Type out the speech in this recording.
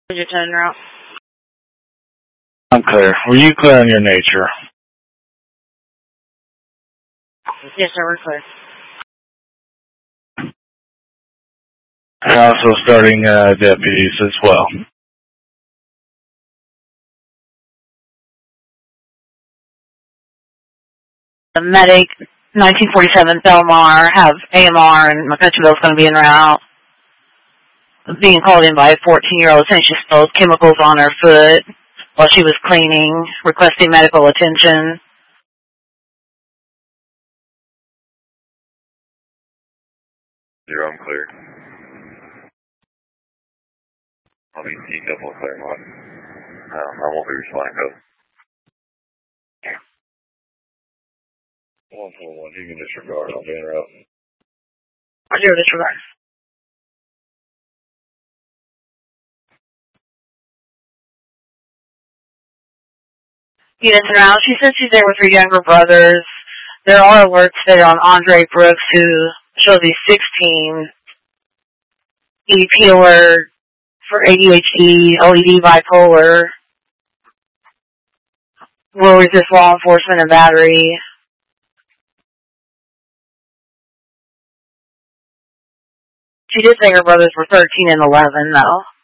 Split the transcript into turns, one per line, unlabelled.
Did you turn around?
I'm clear. Were you clear on your nature?
Yes, sir, we're clear.
And also starting deputies as well.
The medic, 1947 Belmar, have AMR, and McCutcheonville's going to be en route. Being called in by a 14-year-old saying she spilled chemicals on her foot while she was cleaning, requesting medical attention.
You're unclear. I'll be T-double Claremont. I won't be responding, though. 141, you can disregard. I'll be en route.
I do disregard. Units en route. She says she's there with her younger brothers. There are alerts there on Andre Brooks, who shows he's 16. EP alert for ADHD, LED bipolar. Will resist law enforcement and battery. She did say her brothers were 13 and 11, though.